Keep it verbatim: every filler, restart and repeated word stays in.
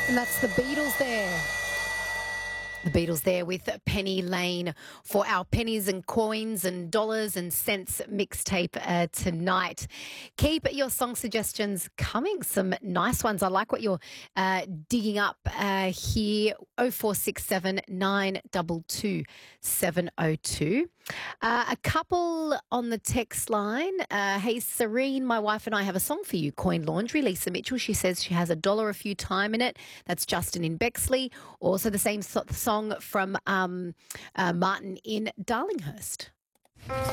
And that's the Beatles there. The Beatles there with Penny Lane for our pennies and coins and dollars and cents mixtape uh, tonight. Keep your song suggestions coming. Some nice ones. I like what you're uh, digging up uh, here. oh four six seven, nine two two, seven oh two. Uh, a couple on the text line. Uh, hey, Serene, my wife and I have a song for you, Coin Laundry. Lisa Mitchell, she says she has a dollar a few time in it. That's Justin in Bexley. Also the same so- song from um, uh, Martin in Darlinghurst.